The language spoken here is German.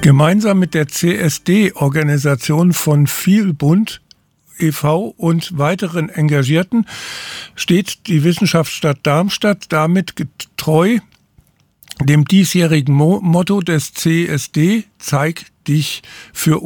Gemeinsam mit der CSD-Organisation von Vielbund e.V. und weiteren Engagierten steht die Wissenschaftsstadt Darmstadt damit getreu dem diesjährigen Motto des CSD: Zeig dich für